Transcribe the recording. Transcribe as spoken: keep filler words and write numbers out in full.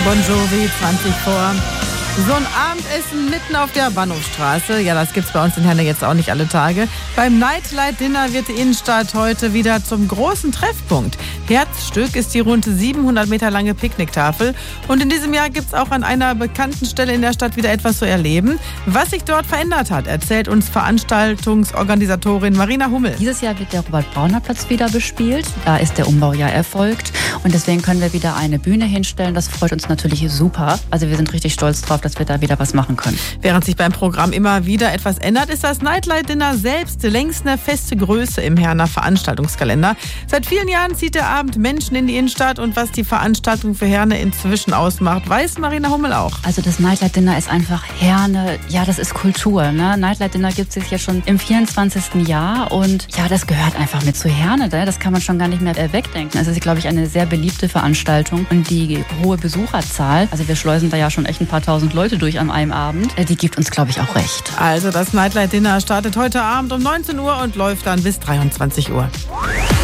Bon Jovi, zwanzig vor. So ein Abendessen mitten auf der Bahnhofstraße, ja, das gibt's bei uns in Herne jetzt auch nicht alle Tage. Beim Nightlight Dinner wird die Innenstadt heute wieder zum großen Treffpunkt. Herzstück ist die rund siebenhundert Meter lange Picknicktafel. Und in diesem Jahr gibt's auch an einer bekannten Stelle in der Stadt wieder etwas zu erleben. Was sich dort verändert hat, erzählt uns Veranstaltungsorganisatorin Marina Hummel. Dieses Jahr wird der Robert-Brauner-Platz wieder bespielt. Da ist der Umbau ja erfolgt. Und deswegen können wir wieder eine Bühne hinstellen. Das freut uns natürlich super. Also wir sind richtig stolz drauf, dass wir da wieder was machen können. Während sich beim Programm immer wieder etwas ändert, ist das Nightlight Dinner selbst längst eine feste Größe im Herner Veranstaltungskalender. Seit vielen Jahren zieht der Abend Menschen in die Innenstadt und was die Veranstaltung für Herne inzwischen ausmacht, weiß Marina Hummel auch. Also das Nightlight Dinner ist einfach Herne, ja, das ist Kultur. Ne? Nightlight Dinner gibt es jetzt schon im vierundzwanzigsten Jahr und ja, das gehört einfach mit zu Herne. Ne? Das kann man schon gar nicht mehr wegdenken. Es ist, glaube ich, eine sehr beliebte Veranstaltung und die hohe Besucherzahl, also wir schleusen da ja schon echt ein paar tausend Leute durch an einem Abend, die gibt uns, glaube ich, auch recht. Also das Nightlight Dinner startet heute Abend um neunzehn Uhr und läuft dann bis dreiundzwanzig Uhr.